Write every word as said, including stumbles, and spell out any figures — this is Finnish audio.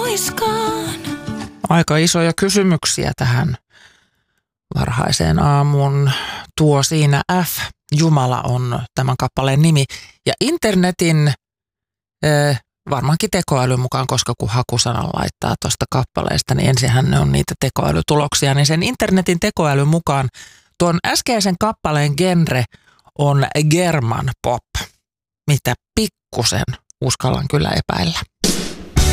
kuiskaan. Aika isoja kysymyksiä tähän varhaiseen aamuun tuo siinä F. Jumala on tämän kappaleen nimi. Ja internetin äh, varmaankin tekoälyn mukaan, koska kun hakusanan laittaa tuosta kappaleesta, niin ensinhän ne on niitä tekoälytuloksia. Niin sen internetin tekoälyn mukaan tuon äskeisen kappaleen genre on German pop, mitä pikkusen uskallan kyllä epäillä.